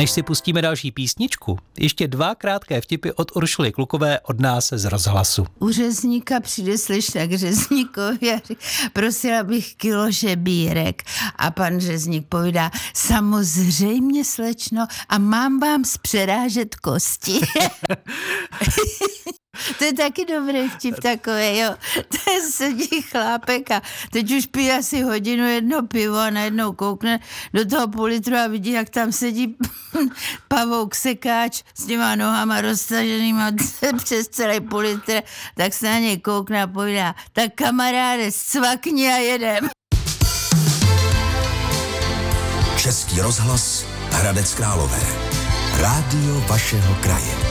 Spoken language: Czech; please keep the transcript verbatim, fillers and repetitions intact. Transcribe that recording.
Než si pustíme další písničku, ještě dva krátké vtipy od Uršuly Klukové od nás z rozhlasu. U řezníka přijde slečna k řezníkovi a říká, prosila bych kilo žebírek. A pan řezník povídá, samozřejmě slečno, a mám vám zpřerážet kosti. To je taky dobrý vtip takový, jo. To je sedí chlápek a teď už pije asi hodinu jedno pivo a najednou koukne do toho půl litru a vidí, jak tam sedí pavouk sekáč s těma nohama roztaženýma přes celý půl litr, tak se na něj koukne a povídá, tak kamaráde, scvakni a jedem. Český rozhlas Hradec Králové. Rádio vašeho kraje.